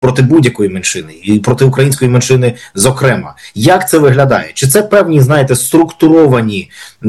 проти будь-якої меншини, і проти української меншини зокрема. Як це виглядає? Чи це певні, знаєте, структуровані,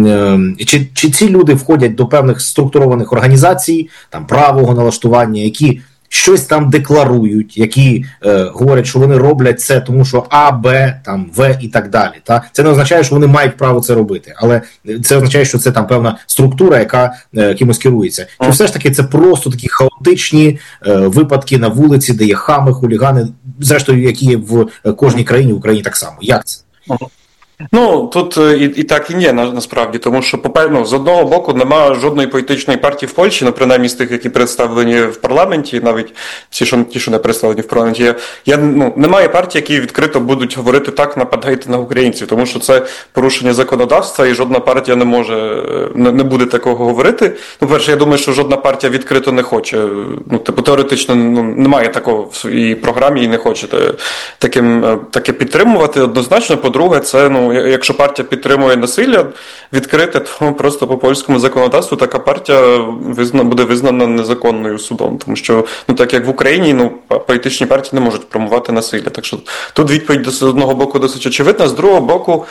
чи ці люди входять до певних структурованих організацій, там, правого налаштування, які щось там декларують, які говорять, що вони роблять це, тому що А, Б, там, В і так далі. Та? Це не означає, що вони мають право це робити, але це означає, що це там певна структура, яка кимось керується. Чи все ж таки це просто такі хаотичні випадки на вулиці, де є хами, хулігани, зрештою, які є в кожній країні, в Україні так само. Як це? Ну, тут і так, і ні, насправді, тому що, з одного боку, немає жодної політичної партії в Польщі, ну, принаймні з тих, які представлені в парламенті, навіть ті, що не представлені в парламенті, немає партій, які відкрито будуть говорити так, нападайте на українців, тому що це порушення законодавства, і жодна партія не буде такого говорити. Ну, перше, я думаю, що жодна партія відкрито не хоче, теоретично, немає такого в своїй програмі і не хоче таке підтримувати однозначно. По-друге, це, якщо партія підтримує насилля відкрите, то просто по польському законодавству така партія буде визнана незаконною судом. Тому що, так як в Україні, політичні партії не можуть промувати насилля. Так що тут відповідь з одного боку досить очевидна, з другого боку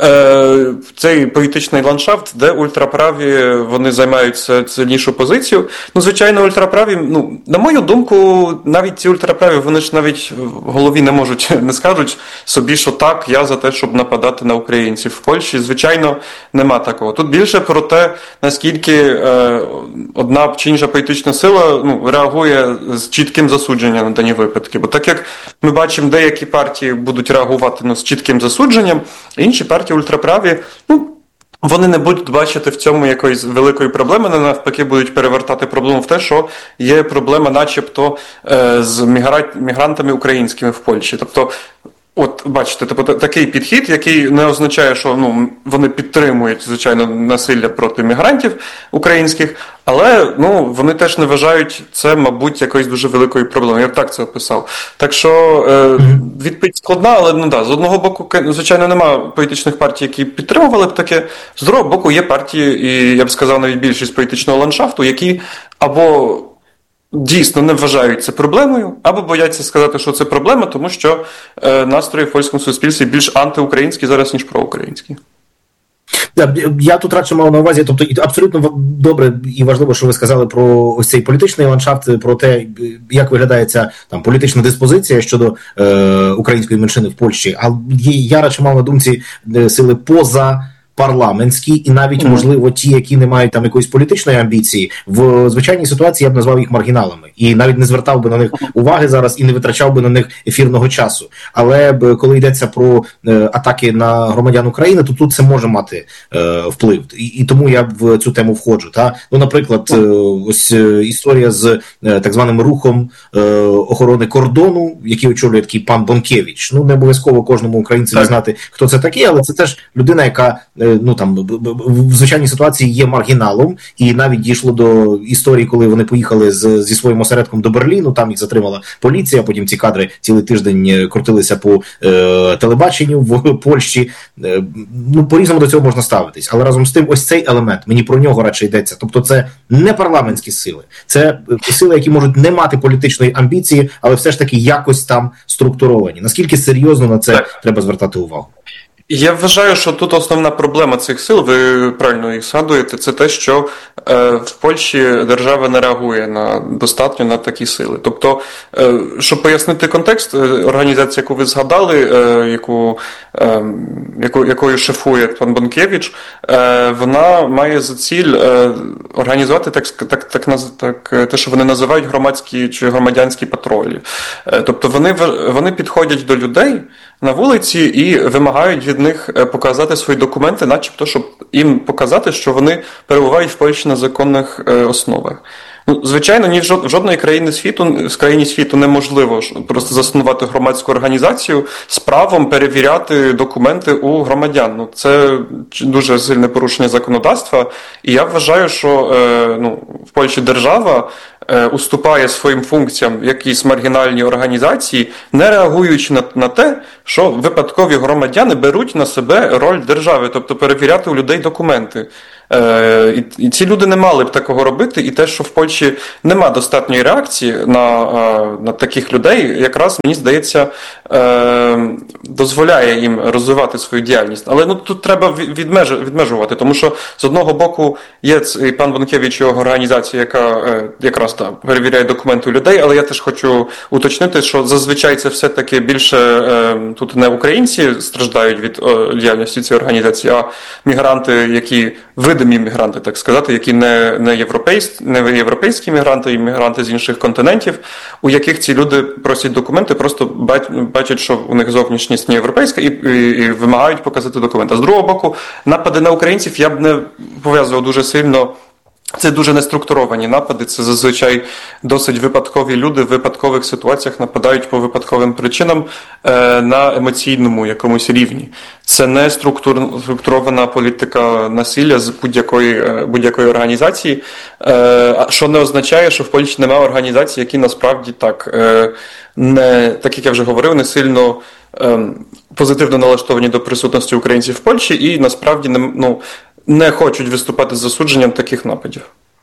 цей політичний ландшафт, де ультраправі, вони займають сильнішу позицію. Звичайно, ультраправі, на мою думку, навіть ці ультраправі, вони ж навіть в голові не скажуть собі, що так, я за те, щоб нападати на українців. В Польщі, звичайно, нема такого. Тут більше про те, наскільки одна чи інша політична сила реагує з чітким засудженням на дані випадки. Бо так як ми бачимо, деякі партії будуть реагувати з чітким засудженням, інші партії ультраправі, вони не будуть бачити в цьому якоїсь великої проблеми, навпаки будуть перевертати проблему в те, що є проблема начебто з мігрантами українськими в Польщі. Тобто, бачите, такий підхід, який не означає, що вони підтримують, звичайно, насилля проти мігрантів українських, але вони теж не вважають це, мабуть, якоюсь дуже великою проблемою. Я б так це описав. Так що відповідь складна, але з одного боку, звичайно, немає політичних партій, які підтримували б таке. З другого боку, є партії, і я б сказав, навіть більшість політичного ландшафту, які або дійсно не вважають це проблемою, або бояться сказати, що це проблема, тому що настрої в польському суспільстві більш антиукраїнські зараз, ніж проукраїнські. Я тут радше мав на увазі, тобто абсолютно добре і важливо, що ви сказали про ось цей політичний ландшафт, про те, як виглядає ця там політична диспозиція щодо української меншини в Польщі. А я радше мав на думці сили поза парламентські і навіть, можливо, ті, які не мають там якоїсь політичної амбіції, в звичайній ситуації я б назвав їх маргіналами. І навіть не звертав би на них уваги зараз і не витрачав би на них ефірного часу. Але коли йдеться про атаки на громадян України, то тут це може мати вплив. І тому я в цю тему входжу. Наприклад, ось історія з так званим рухом охорони кордону, який очолює такий пан Бонкевич. Не обов'язково кожному українцю знати, хто це такий, але це теж людина, яка в звичайній ситуації є маргіналом, і навіть дійшло до історії, коли вони поїхали зі своїм осередком до Берліну, там їх затримала поліція, потім ці кадри цілий тиждень крутилися по телебаченню в Польщі. По-різному до цього можна ставитись, але разом з тим ось цей елемент, мені про нього радше йдеться, тобто це не парламентські сили, це сили, які можуть не мати політичної амбіції, але все ж таки якось там структуровані. Наскільки серйозно на це треба звертати увагу? Я вважаю, що тут основна проблема цих сил, ви правильно їх згадуєте, це те, що в Польщі держава не реагує достатньо на такі сили. Тобто, щоб пояснити контекст, організація, яку ви згадали, якою шефує пан Бонкевич, вона має за ціль організувати те, що вони називають громадські чи громадянські патрулі. Тобто вони підходять до людей на вулиці і вимагають від них показати свої документи, начебто, щоб їм показати, що вони перебувають в Польщі на законних основах. Звичайно, ні в жодної країні світу неможливо просто заснувати громадську організацію з правом перевіряти документи у громадян. Це дуже сильне порушення законодавства, і я вважаю, що в Польщі держава уступає своїм функціям якісь маргінальні організації, не реагуючи на те, що випадкові громадяни беруть на себе роль держави, тобто перевіряти у людей документи. І ці люди не мали б такого робити, і те, що в Польщі нема достатньої реакції на таких людей, якраз, мені здається, дозволяє їм розвивати свою діяльність. Але тут треба відмежувати, тому що з одного боку є і пан Бонкевич, його організація, яка якраз перевіряє документи у людей, але я теж хочу уточнити, що зазвичай це все-таки більше тут не українці страждають від діяльності цієї організації, а мігранти, які видимі мігранти, так сказати, які не європейські мігранти, і мігранти з інших континентів, у яких ці люди просять документи, просто бачать, що у них зовнішність не європейська і вимагають показати документи. А з другого боку, напади на українців я б не пов'язував дуже сильно. Це дуже неструктуровані напади, це зазвичай досить випадкові люди в випадкових ситуаціях нападають по випадковим причинам на емоційному якомусь рівні. Це не структурована політика насилля з будь-якої організації, що не означає, що в Польщі немає організацій, які насправді так як я вже говорив, не сильно позитивно налаштовані до присутності українців в Польщі і насправді не хочуть виступати з засудженням таких нападів.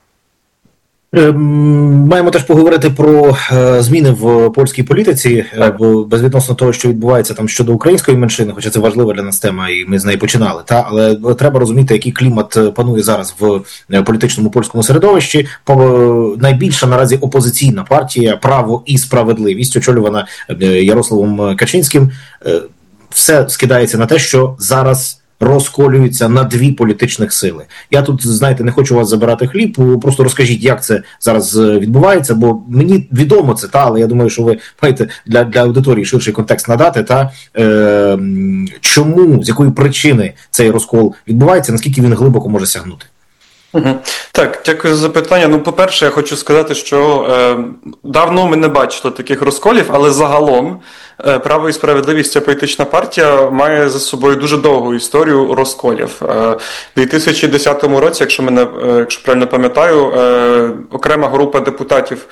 Маємо теж поговорити про зміни в польській політиці, бо безвідносно того, що відбувається там щодо української меншини, хоча це важлива для нас тема, і ми з неї починали. Але треба розуміти, який клімат панує зараз в політичному польському середовищі. Найбільша наразі опозиційна партія «Право і справедливість», очолювана Ярославом Качинським, все скидається на те, що зараз розколюються на дві політичних сили. Я тут, знаєте, не хочу вас забирати хліб, просто розкажіть, як це зараз відбувається, бо мені відомо це, але я думаю, що ви маєте для аудиторії ширший контекст надати, чому, з якої причини цей розкол відбувається, наскільки він глибоко може сягнути. Так, дякую за запитання. По-перше, я хочу сказати, що давно ми не бачили таких розколів, але загалом «Право і справедливість» – ця політична партія має за собою дуже довгу історію розколів. У 2010 році, якщо правильно пам'ятаю, окрема група депутатів,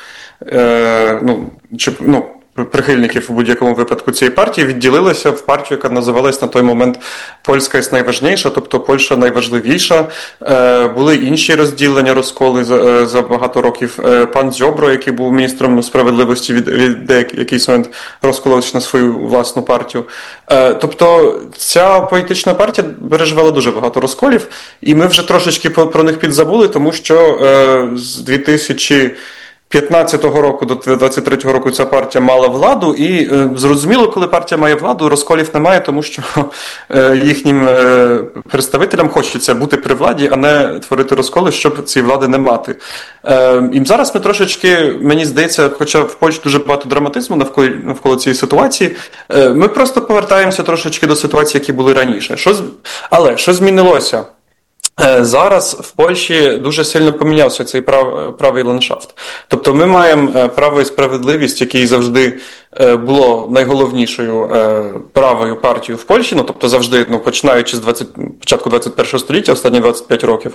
прихильників у будь-якому випадку цієї партії відділилася в партію, яка називалась на той момент «Польська є найважніша», тобто Польща найважливіша. Були інші розділення, розколи за багато років. Пан Зьобро, який був міністром справедливості, від якийсь момент розколився на свою власну партію. Тобто ця політична партія переживала дуже багато розколів, і ми вже трошечки про них підзабули, тому що з 2015 року до 2023 року ця партія мала владу, і зрозуміло, коли партія має владу, розколів немає, тому що їхнім представителям хочеться бути при владі, а не творити розколи, щоб цієї влади не мати. І зараз ми трошечки, мені здається, хоча в Польщі дуже багато драматизму навколо цієї ситуації, ми просто повертаємося трошечки до ситуації, які були раніше. Але що змінилося? Зараз в Польщі дуже сильно помінявся цей правий ландшафт. Тобто ми маємо «Право і справедливість», який завжди було найголовнішою правою партією в Польщі, тобто завжди, починаючи з початку 21 століття, останні 25 років.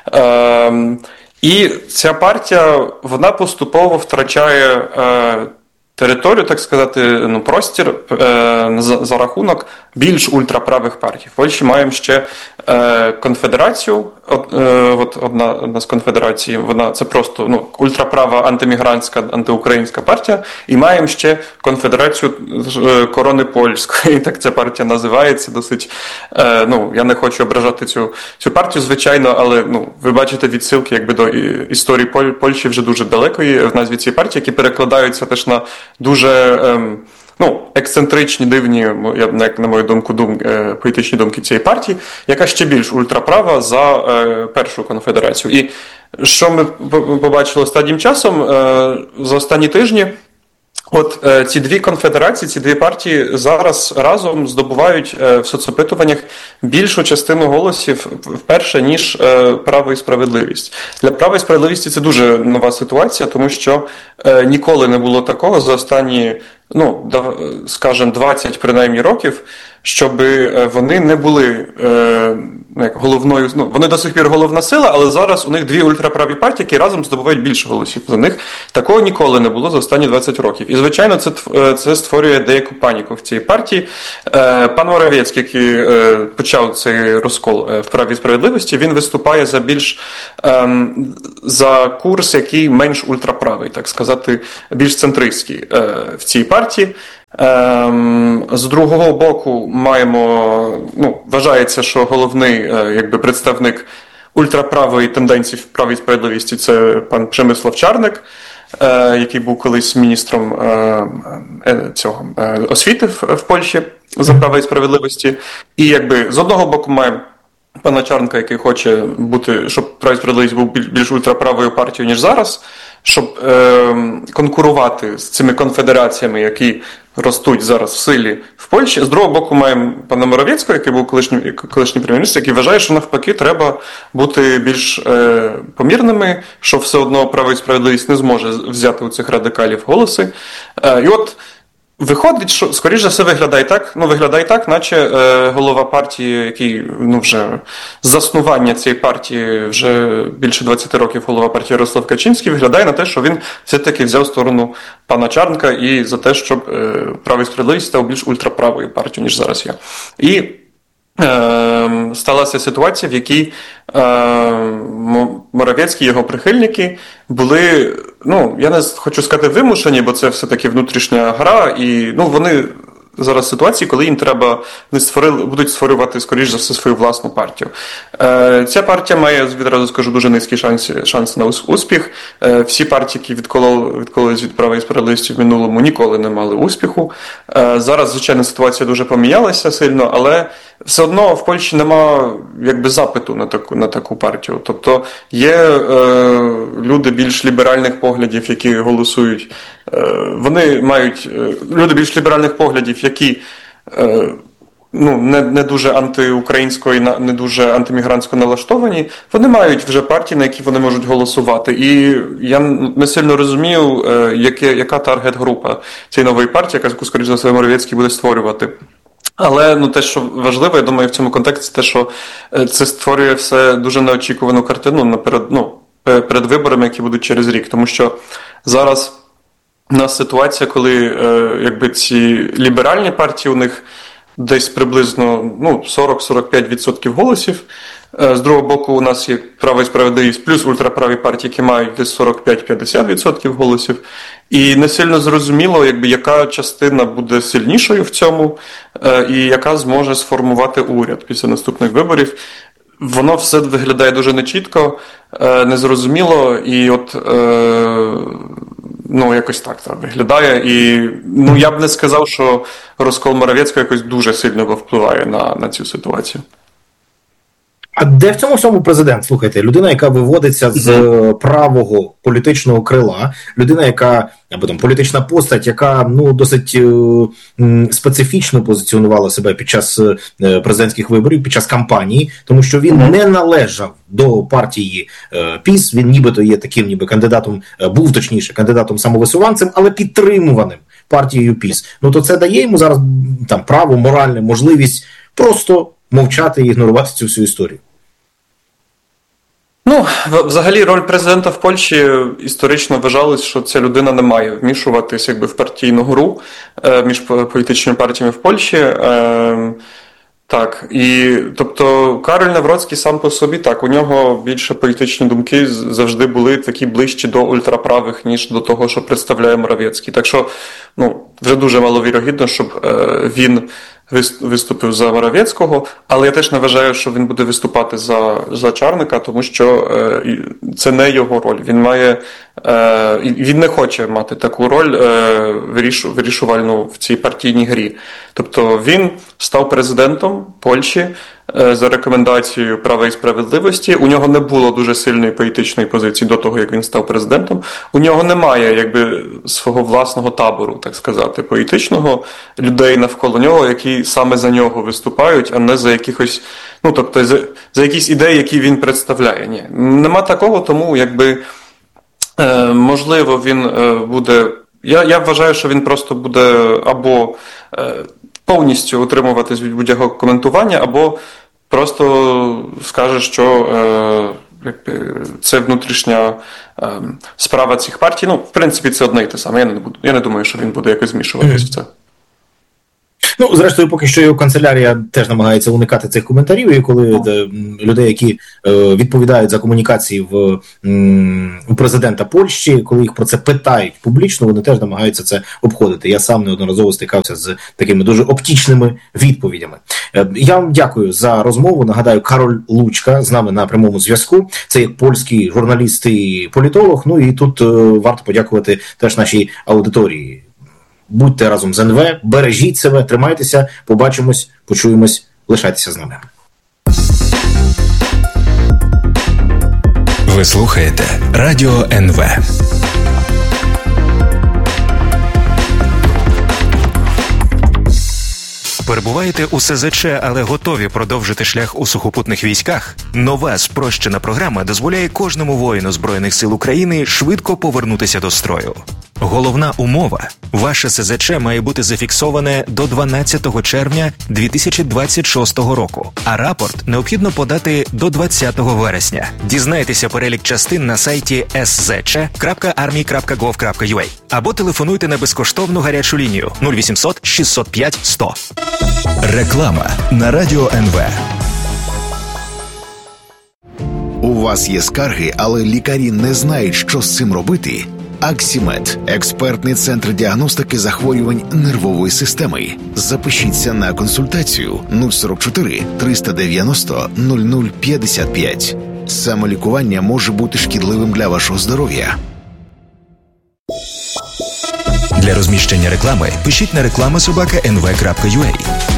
І ця партія, вона поступово втрачає територію, так сказати, простір за рахунок більш ультраправих партій. В Польщі маємо ще конфедерацію, одна з конфедерацій, це просто ультраправа антимігрантська, антиукраїнська партія, і маємо ще конфедерацію Корони Польської, так ця партія називається, досить, я не хочу ображати цю партію, звичайно, але ви бачите відсилки до історії Польщі вже дуже далекої в назві цієї партії, які перекладаються теж на дуже ексцентричні, дивні, як на мою думку, політичні думки цієї партії, яка ще більш ультраправа за першу конфедерацію. І що ми побачили останнім часом, за останні тижні, ці дві конфедерації, ці дві партії зараз разом здобувають в соцопитуваннях більшу частину голосів вперше, ніж «Право і справедливість». Для «Права і справедливості» це дуже нова ситуація, тому що ніколи не було такого за останні скажімо, 20 принаймні років, щоб вони не були головною, вони до сих пір головна сила, але зараз у них дві ультраправі партії, які разом здобувають більше голосів за них. Такого ніколи не було за останні 20 років. І, звичайно, це створює деяку паніку в цій партії. Пан Моравецький, який почав цей розкол в праві справедливості, він виступає за курс, який менш ультраправий, так сказати, більш центристський в цій партії. З другого боку вважається, що головний представник ультраправої тенденції в правій справедливості – це пан Przemysław Czarnek, який був колись міністром освіти в Польщі за право і справедливості. І з одного боку маємо пана Чарнка, який хоче бути, щоб право і справедливість був більш ультраправою партією, ніж зараз, щоб конкурувати з цими конфедераціями, які ростуть зараз в силі в Польщі. З другого боку маємо пана Моравецького, який був колишній прем'єр-міністр, який вважає, що навпаки треба бути більш помірними, що все одно право і справедливість не зможе взяти у цих радикалів голоси. І от виходить, що, скоріш за все, виглядає так, наче голова партії, який, вже з заснування цієї партії, вже більше 20 років голова партії Ярослав Качинський, виглядає на те, що він все-таки взяв сторону пана Чарнка і за те, щоб право і справедливість став більш ультраправою партією, ніж зараз є. І сталася ситуація, в якій Моравецький і його прихильники були, я не хочу сказати вимушені, бо це все-таки внутрішня гра, і вони зараз в ситуації, коли їм треба, будуть створювати, скоріш за все, свою власну партію. Ця партія має, відразу скажу, дуже низькі шанси на успіх. Всі партії, які відкололись від права і справедливості в минулому, ніколи не мали успіху. Зараз, звичайно, ситуація дуже помінялася сильно, але все одно в Польщі нема запиту на таку партію. Тобто є люди більш ліберальних поглядів, які голосують. Вони мають люди більш ліберальних поглядів, які не дуже антиукраїнсько і не дуже антимігрантсько налаштовані, вони мають вже партії, на які вони можуть голосувати. І я не сильно розумію, яка таргет-група цієї нової партії, яку, скоріш за все, Моравецький буде створювати. Але те, що важливо, я думаю, в цьому контексті, те, що це створює все дуже неочікувану картину перед виборами, які будуть через рік. Тому що зараз у нас ситуація, коли ці ліберальні партії, у них десь приблизно 40-45% голосів. З другого боку, у нас є право і справедливість плюс ультраправі партії, які мають десь 45-50% голосів. І не сильно зрозуміло, яка частина буде сильнішою в цьому, і яка зможе сформувати уряд після наступних виборів. Воно все виглядає дуже нечітко, незрозуміло, і якось так виглядає. І я б не сказав, що розкол Моравецького якось дуже сильно впливає на цю ситуацію. А де в цьому всьому президент? Слухайте, людина, яка виводиться з правого політичного крила, людина, яка, або політична постать, яка досить специфічно позиціонувала себе під час президентських виборів, під час кампанії, тому що він не належав до партії ПіС, він нібито є таким кандидатом, був точніше кандидатом самовисуванцем, але підтримуваним партією ПіС. То це дає йому зараз право, моральне, можливість просто мовчати і ігнорувати цю всю історію. Взагалі роль президента в Польщі історично вважалось, що ця людина не має вмішуватись в партійну гру між політичними партіями в Польщі. Так, і тобто Кароль Навроцький сам по собі, так, у нього більше політичні думки завжди були такі ближчі до ультраправих, ніж до того, що представляє Моравецький. Так що, вже дуже маловірогідно, щоб він виступив за Моравецького, але я теж не вважаю, що він буде виступати за Чарника, тому що це не його роль. Він не хоче мати таку роль вирішувальну в цій партійній грі. Тобто він став президентом Польщі за рекомендацією права і справедливості. У нього не було дуже сильної політичної позиції до того, як він став президентом. У нього немає свого власного табору, так сказати, політичного, людей навколо нього, які саме за нього виступають, а не за якихось, тобто за якісь ідеї, які він представляє. Ні, нема такого, тому можливо він буде Я вважаю, що він просто буде або повністю утримуватись від будь-якого коментування, або просто скаже, що це внутрішня справа цих партій. В принципі, це одне і те саме. Я не думаю, що він буде якось змішуватись в це. Зрештою, поки що його канцелярія теж намагається уникати цих коментарів, і коли людей, які відповідають за комунікації у президента Польщі, коли їх про це питають публічно, вони теж намагаються це обходити. Я сам неодноразово стикався з такими дуже оптічними відповідями. Я вам дякую за розмову. Нагадаю, Кароль Лучка з нами на прямому зв'язку. Це як польський журналіст і політолог. І тут варто подякувати теж нашій аудиторії. Будьте разом з НВ, бережіть себе, тримайтеся, побачимось, почуємось, лишайтеся з нами. Ви слухаєте Радіо НВ. Перебуваєте у СЗЧ, але готові продовжити шлях у сухопутних військах? Нова спрощена програма дозволяє кожному воїну Збройних сил України швидко повернутися до строю. Головна умова – ваше СЗЧ має бути зафіксоване до 12 червня 2026 року, а рапорт необхідно подати до 20 вересня. Дізнайтеся перелік частин на сайті szc.army.gov.ua або телефонуйте на безкоштовну гарячу лінію 0800 605 100. Реклама на Радіо НВ. У вас є скарги, але лікарі не знають, що з цим робити? Аксімед – експертний центр діагностики захворювань нервової системи. Запишіться на консультацію 044 390 0055. Самолікування може бути шкідливим для вашого здоров'я. Для розміщення реклами пишіть на reklama@nv.ua.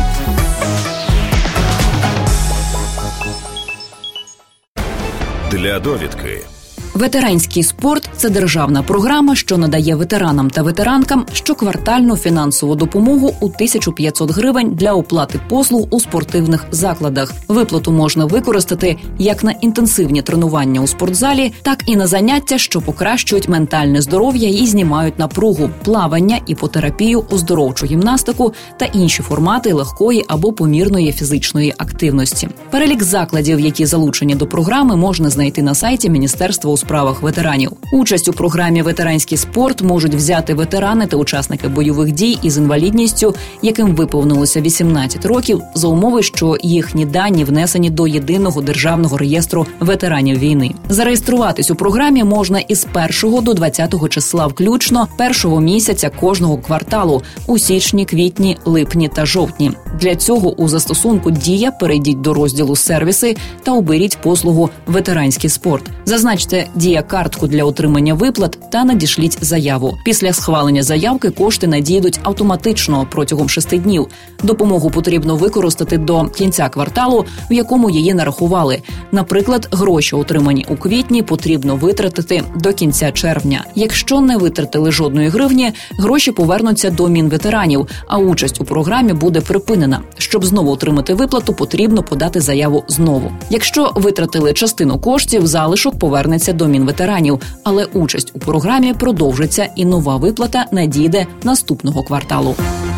Для довідки. Ветеранський спорт – це державна програма, що надає ветеранам та ветеранкам щоквартальну фінансову допомогу у 1500 гривень для оплати послуг у спортивних закладах. Виплату можна використати як на інтенсивні тренування у спортзалі, так і на заняття, що покращують ментальне здоров'я і знімають напругу, плавання, іпотерапію, оздоровчу гімнастику та інші формати легкої або помірної фізичної активності. Перелік закладів, які залучені до програми, можна знайти на сайті Міністерства у справах ветеранів. Участь у програмі «Ветеранський спорт» можуть взяти ветерани та учасники бойових дій із інвалідністю, яким виповнилося 18 років, за умови, що їхні дані внесені до Єдиного державного реєстру ветеранів війни. Зареєструватись у програмі можна із 1 до 20 числа включно першого місяця кожного кварталу у січні, квітні, липні та жовтні. Для цього у застосунку «Дія» перейдіть до розділу «Сервіси» та оберіть послугу «Ветеранський спорт». Зазначте «Дія-картку» для отримання виплат та надішліть заяву. Після схвалення заявки кошти надійдуть автоматично протягом 6 днів. Допомогу потрібно використати до кінця кварталу, в якому її нарахували. Наприклад, гроші, отримані у квітні, потрібно витратити до кінця червня. Якщо не витратили жодної гривні, гроші повернуться до Мінветеранів, а участь у програмі буде припинена. Щоб знову отримати виплату, потрібно подати заяву знову. Якщо витратили частину коштів, залишок повернеться до Мінветеранів, але участь у програмі продовжиться і нова виплата надійде наступного кварталу.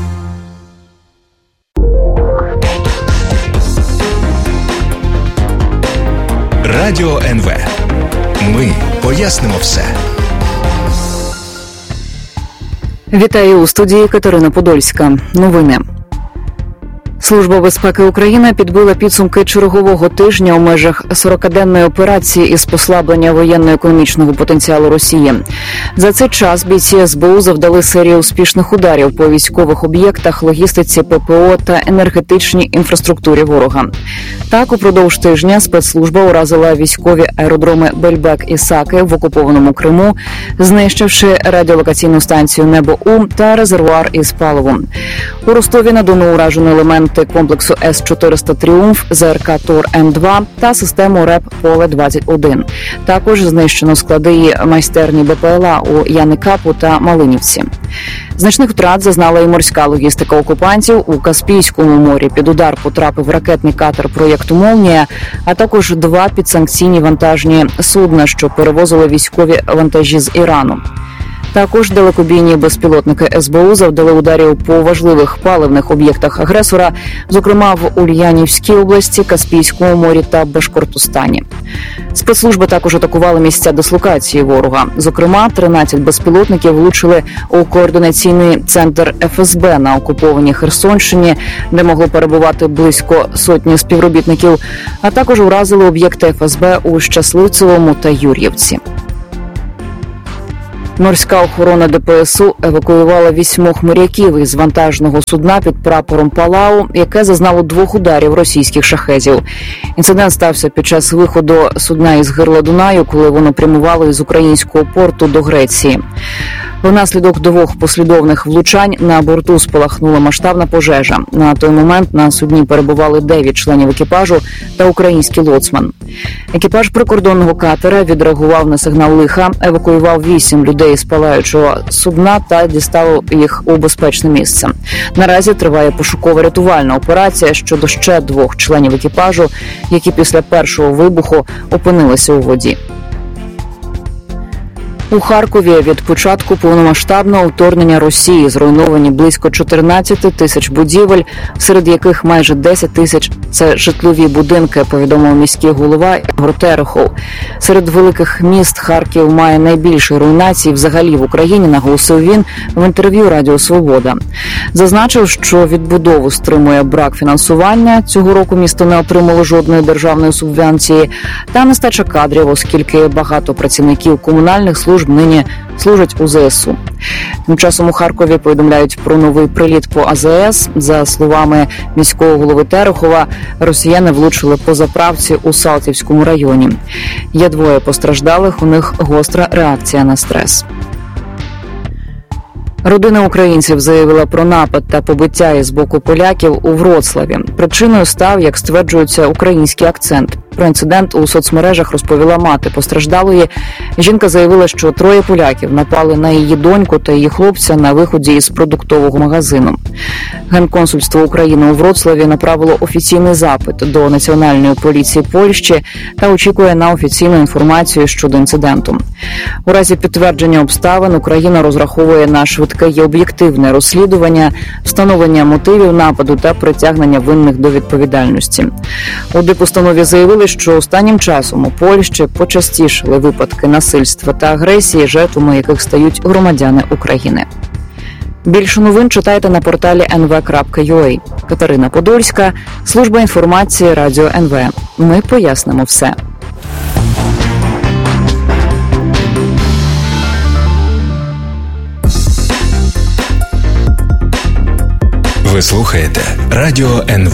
Радіо НВ. Ми пояснимо все. Вітаю у студії Катерина Подольська. Новини. Служба безпеки України підбила підсумки чергового тижня у межах 40-денної операції із послаблення воєнно-економічного потенціалу Росії. За цей час бійці СБУ завдали серію успішних ударів по військових об'єктах, логістиці, ППО та енергетичній інфраструктурі ворога. Так, упродовж тижня спецслужба уразила військові аеродроми Бельбек і Саки в окупованому Криму, знищивши радіолокаційну станцію «Небо-У» та резервуар із паливом. У Ростові-на-Дону уражено елементи комплексу С-400 «Тріумф», ЗРК «Тор-М2» та систему РЕП «Поле-21». Також знищено склади і майстерні БПЛА у Яникапу та Малинівці. Значних втрат зазнала і морська логістика окупантів. У Каспійському морі під удар потрапив ракетний катер проєкту «Молнія», а також 2 підсанкційні вантажні судна, що перевозили військові вантажі з Ірану. Також далекобійні безпілотники СБУ завдали ударів по важливих паливних об'єктах агресора, зокрема в Ульянівській області, Каспійському морі та Башкортостані. Спецслужби також атакували місця дислокації ворога. Зокрема, 13 безпілотників влучили у координаційний центр ФСБ на окупованій Херсонщині, де могло перебувати близько сотні співробітників, а також уразили об'єкти ФСБ у Щасливцевому та Юр'ївці. Морська охорона ДПСУ евакуювала 8 моряків із вантажного судна під прапором Палау, яке зазнало 2 ударів російських шахедів. Інцидент стався під час виходу судна із гирла Дунаю, коли воно прямувало із українського порту до Греції. Внаслідок 2 послідовних влучань на борту спалахнула масштабна пожежа. На той момент на судні перебували 9 членів екіпажу та український лоцман. Екіпаж прикордонного катера відреагував на сигнал лиха, евакуював 8 людей з палаючого судна та дістав їх у безпечне місце. Наразі триває пошуково-рятувальна операція щодо ще 2 членів екіпажу, які після першого вибуху опинилися у воді. У Харкові від початку повномасштабного вторгнення Росії зруйновані близько 14 тисяч будівель, серед яких майже 10 тисяч – це житлові будинки, повідомив міський голова Ігор Терехов. Серед великих міст Харків має найбільше руйнацій взагалі в Україні, наголосив він в інтерв'ю Радіо Свобода. Зазначив, що відбудову стримує брак фінансування. Цього року місто не отримало жодної державної субвенції та нестача кадрів, оскільки багато працівників комунальних служб нині служать у ЗСУ. Тим часом у Харкові повідомляють про новий приліт по АЗС. За словами міського голови Терехова, росіяни влучили по заправці у Салтівському районі. Є 2 постраждалих, у них гостра реакція на стрес. Родина українців заявила про напад та побиття із боку поляків у Вроцлаві. Причиною став, як стверджується, український акцент. Про інцидент у соцмережах розповіла мати постраждалої. Жінка заявила, що 3 поляків напали на її доньку та її хлопця на виході із продуктового магазину. Генконсульство України у Вроцлаві направило офіційний запит до Національної поліції Польщі та очікує на офіційну інформацію щодо інциденту. У разі підтвердження обставин Україна розраховує на швидке і об'єктивне розслідування, встановлення мотивів нападу та притягнення винних до відповідальності. У дипустанові заявили, що останнім часом у Польщі почастішили випадки насильства та агресії, жертвами яких стають громадяни України. Більше новин читайте на порталі nv.ua. Катерина Подольська, служба інформації Радіо НВ. Ми пояснимо все. Ви слухаєте Радіо НВ.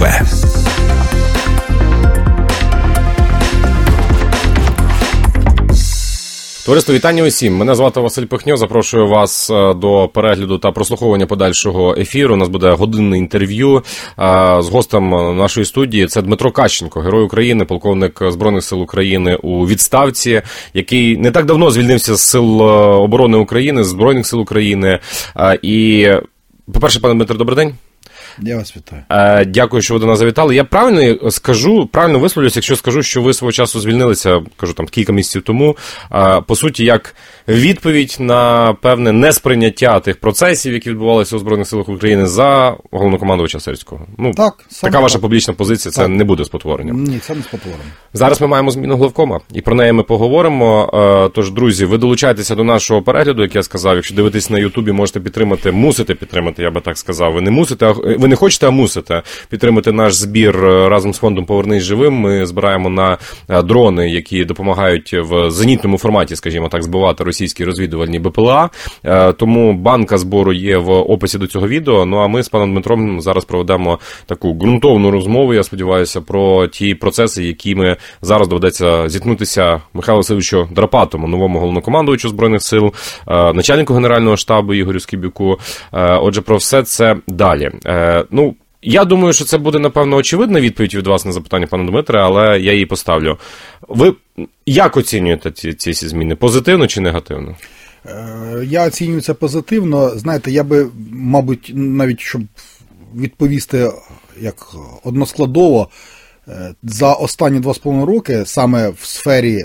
Товариство, вітання усім. Мене звати Василь Пихньо. Запрошую вас до перегляду та прослуховування подальшого ефіру. У нас буде годинне інтерв'ю з гостем нашої студії. Це Дмитро Кащенко, Герой України, полковник Збройних сил України у відставці, який не так давно звільнився з Сил оборони України, з Збройних сил України. І, по-перше, пане Дмитро, добрий день. Я вас вітаю. Дякую, що ви до нас завітали. Я правильно висловлюся, якщо скажу, що ви свого часу звільнилися, кажу, там, кілька місяців тому, по суті, як відповідь на певне несприйняття тих процесів, які відбувалися у Збройних силах України за головнокомандувача Сирського. Ну, так, така ваша публічна позиція, це не буде спотворенням. Ні, це не спотворення. Зараз ми маємо зміну главкома, і про неї ми поговоримо. Тож, друзі, ви долучайтеся до нашого перегляду, як я сказав. Якщо дивитесь на Ютубі, можете підтримати, мусите підтримати, я би так сказав. Ви не мусите, ви не хочете, а мусите підтримати наш збір разом з фондом «Повернись живим». Ми збираємо на дрони, які допомагають в зенітному форматі, скажімо так, збивати російські розвідувальні БПЛА. Тому банка збору є в описі до цього відео. Ну, а ми з паном Дмитром зараз проведемо таку ґрунтовну розмову, я сподіваюся, про ті процеси, якими зараз доведеться зіткнутися Михайлу Васильовичу Драпатому, новому головнокомандувачу Збройних сил, начальнику Генерального штабу Ігорю Скибюку. Отже, про все це далі. Ну, я думаю, що це буде, напевно, очевидна відповідь від вас на запитання, пане Дмитре, але я її поставлю. Ви як оцінюєте ці зміни? Позитивно чи негативно? Я оцінюю це позитивно. Знаєте, я би, мабуть, навіть, щоб відповісти як односкладово, за останні 2,5 роки саме в сфері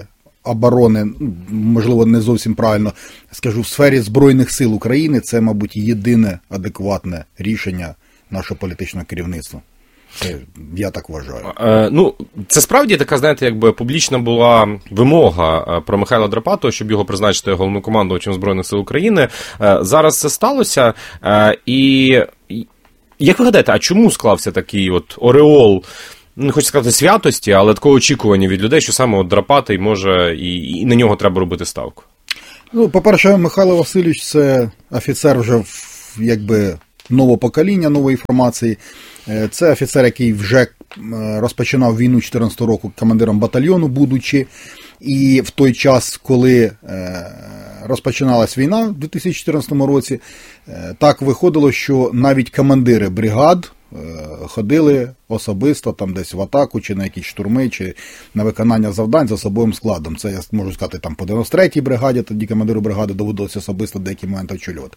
оборони, можливо, не зовсім правильно скажу, в сфері Збройних сил України це, мабуть, єдине адекватне рішення нашого політичного керівництва. Це, я так вважаю. Це справді така, знаєте, якби публічна була вимога про Михайла Драпатова, щоб його призначити головнокомандувачем Збройних сил України. Зараз це сталося. І як ви гадаєте, а чому склався такий от ореол, не хочу сказати святості, але такого очікування від людей, що саме от Драпатий може і на нього треба робити ставку? По-перше, Михайло Васильович – це офіцер вже якби нового покоління, нової формації. Це офіцер, який вже розпочинав війну 2014 року командиром батальйону, будучи. І в той час, коли розпочиналась війна в 2014 році, так виходило, що навіть командири бригад ходили особисто там десь в атаку, чи на якісь штурми, чи на виконання завдань за особовим складом. Це, я можу сказати, там по 93-й бригаді, тоді командиру бригади доводилося особисто деякі моменти очолювати.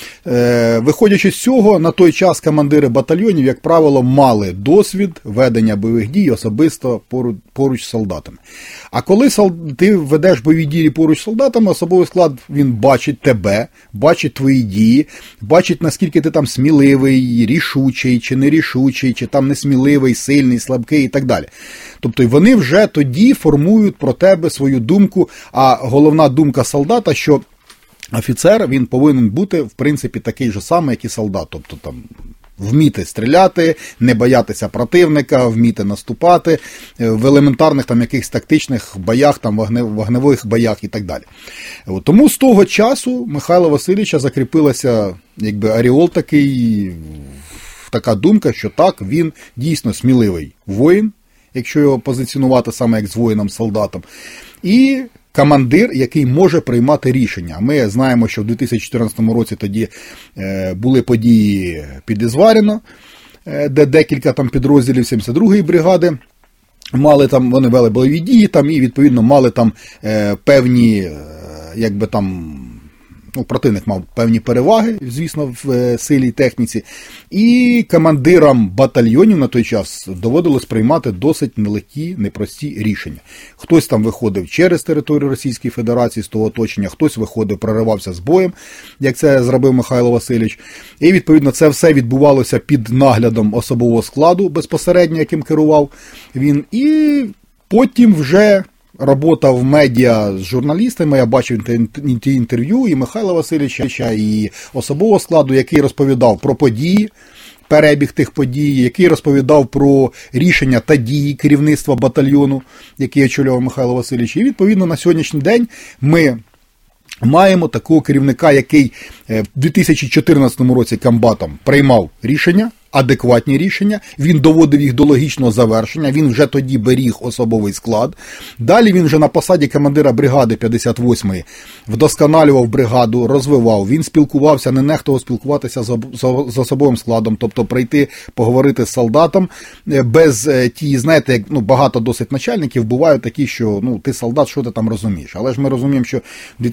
Виходячи з цього, на той час командири батальйонів, як правило, мали досвід ведення бойових дій особисто поруч з солдатами. А коли ти ведеш бойові дії поруч з солдатами, особовий склад, він бачить тебе, бачить твої дії, бачить, наскільки ти там сміливий, рішучий, чи нерішучий, чи там несміливий, сильний, слабкий і так далі. Тобто вони вже тоді формують про тебе свою думку, а головна думка солдата, що офіцер, він повинен бути, в принципі, такий же самий, як і солдат. Тобто там вміти стріляти, не боятися противника, вміти наступати, в елементарних там якихось тактичних боях, там вогневих боях і так далі. Тому з того часу Михайла Васильовича закріпилася якби ореол такий, така думка, що так, він дійсно сміливий воїн, якщо його позиціонувати саме як з воїном-солдатом, і командир, який може приймати рішення. Ми знаємо, що в 2014 році тоді були події під Ізваріно, де декілька там підрозділів 72-ї бригади мали там, вони вели бойові дії там і відповідно мали там певні, якби там, противник мав певні переваги, звісно, в силі і техніці, і командирам батальйонів на той час доводилось приймати досить нелегкі, непрості рішення. Хтось там виходив через територію Російської Федерації з того оточення, хтось виходив, проривався з боєм, як це зробив Михайло Васильович. І, відповідно, це все відбувалося під наглядом особового складу безпосередньо, яким керував він. І потім вже робота в медіа з журналістами, я бачив інтерв'ю і Михайла Васильовича, і особового складу, який розповідав про події, перебіг тих подій, який розповідав про рішення та дії керівництва батальйону, який очолював Михайло Васильович. І, відповідно, на сьогоднішній день ми маємо такого керівника, який в 2014 році комбатом приймав рішення, адекватні рішення, він доводив їх до логічного завершення, він вже тоді беріг особовий склад. Далі він вже на посаді командира бригади 58-ї вдосконалював бригаду, розвивав, він спілкувався, не нехтував спілкуватися з особовим складом, тобто прийти, поговорити з солдатом без ті, знаєте, як, багато досить начальників бувають такі, що, ти солдат, що ти там розумієш. Але ж ми розуміємо, що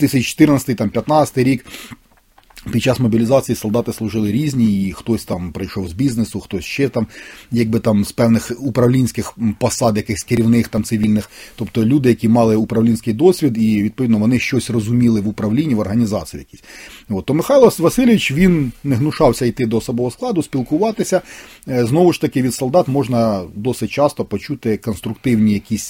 2014-2015 рік під час мобілізації солдати служили різні, і хтось там прийшов з бізнесу, хтось ще там, якби там з певних управлінських посад, якихось керівних там цивільних, тобто люди, які мали управлінський досвід, і відповідно вони щось розуміли в управлінні, в організації якісь. То Михайло Васильович, він не гнушався йти до особового складу, спілкуватися. Знову ж таки, від солдат можна досить часто почути конструктивні якісь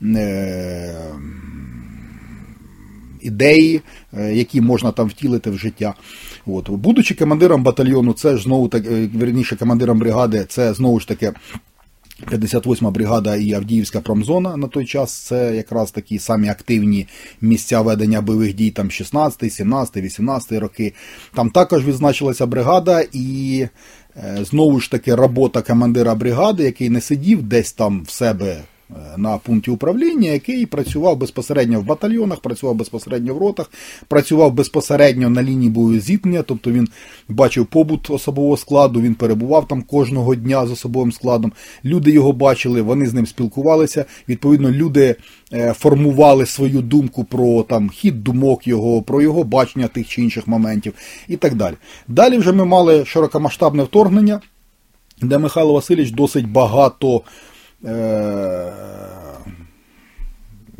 ідеї, які можна там втілити в життя. Будучи командиром батальйону, це ж знову так, вірніше, командиром бригади, це знову ж таки 58-ма бригада і Авдіївська промзона на той час, це якраз такі самі активні місця ведення бойових дій, там 16-й, 17-й, 18-й роки. Там також відзначилася бригада, і знову ж таки робота командира бригади, який не сидів десь там в себе на пункті управління, який працював безпосередньо в батальйонах, працював безпосередньо в ротах, працював безпосередньо на лінії бойового зіткнення, тобто він бачив побут особового складу, він перебував там кожного дня з особовим складом, люди його бачили, вони з ним спілкувалися, відповідно люди формували свою думку про там хід думок його, про його бачення тих чи інших моментів і так далі. Далі вже ми мали широкомасштабне вторгнення, де Михайло Васильович досить багато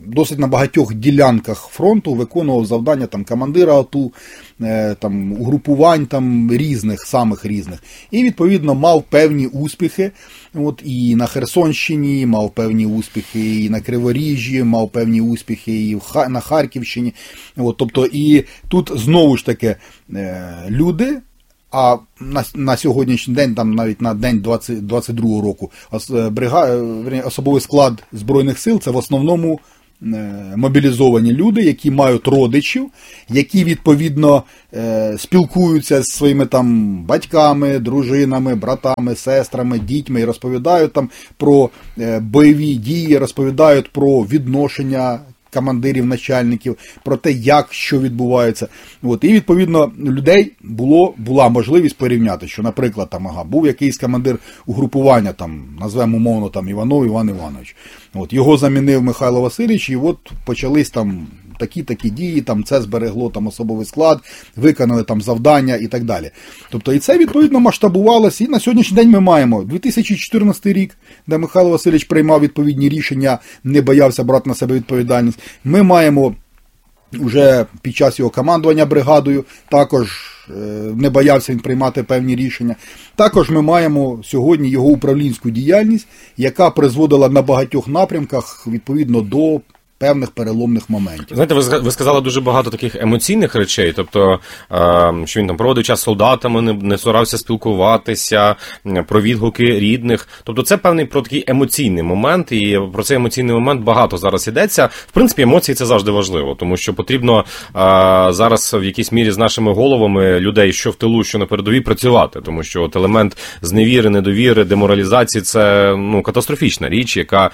досить на багатьох ділянках фронту виконував завдання там командира АТУ, там угрупувань там різних, самих різних. І відповідно мав певні успіхи. От і на Херсонщині мав певні успіхи, і на Криворіжжі мав певні успіхи, і на Харківщині. От, тобто і тут знову ж таки люди. А на сьогоднішній день, там навіть на день 22 року, особовий склад Збройних сил – це в основному мобілізовані люди, які мають родичів, які відповідно спілкуються з своїми там батьками, дружинами, братами, сестрами, дітьми і розповідають там про бойові дії, розповідають про відношення командирів, начальників, про те, як, що відбувається. От. І, відповідно, людей була можливість порівняти, що, наприклад, там, був якийсь командир угрупування, там, назвемо умовно, там, Іванов Іван Іванович. От. Його замінив Михайло Васильович, і от почались там такі дії, там, це зберегло там, особовий склад, виконали там завдання і так далі. Тобто, і це, відповідно, масштабувалося. І на сьогоднішній день ми маємо 2014 рік, де Михайло Васильович приймав відповідні рішення, не боявся брати на себе відповідальність. Ми маємо вже під час його командування бригадою, також не боявся він приймати певні рішення. Також ми маємо сьогодні його управлінську діяльність, яка призводила на багатьох напрямках, відповідно, до певних переломних моментів. Знаєте, ви сказали дуже багато таких емоційних речей, тобто, що він там проводив час з солдатами, не сорався спілкуватися, про відгуки рідних. Тобто це певний про такий емоційний момент, і про цей емоційний момент багато зараз йдеться. В принципі, емоції це завжди важливо, тому що потрібно зараз в якійсь мірі з нашими головами людей, що в тилу, що на передовій, працювати, тому що от елемент зневіри, недовіри, деморалізації – це катастрофічна річ, яка